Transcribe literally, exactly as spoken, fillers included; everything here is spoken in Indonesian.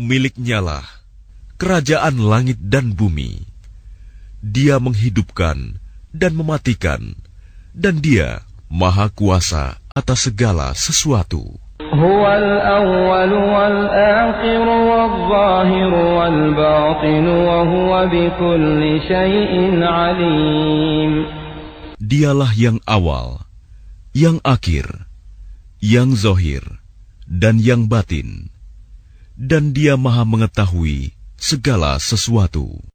Miliknyalah kerajaan langit dan bumi. Dia menghidupkan dan mematikan, dan Dia Maha Kuasa atas segala sesuatu. Huwal awwal wal akhir wal zahir wal batin wa huwa bikulli syai'in alim. Dialah yang awal, yang akhir, yang zahir, dan yang batin. Dan Dia Maha mengetahui segala sesuatu.